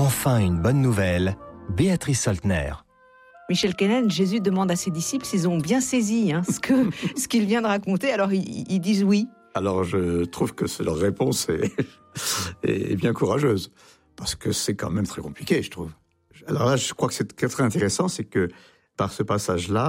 Enfin une bonne nouvelle, Béatrice Soltner. Michel Kenen, Jésus demande à ses disciples s'ils ont bien saisi ce qu'il vient de raconter. Alors ils disent oui. Alors je trouve que leur réponse est bien courageuse, parce que c'est quand même très compliqué, je trouve. Alors là, je crois que ce qui est très intéressant, c'est que par ce passage-là,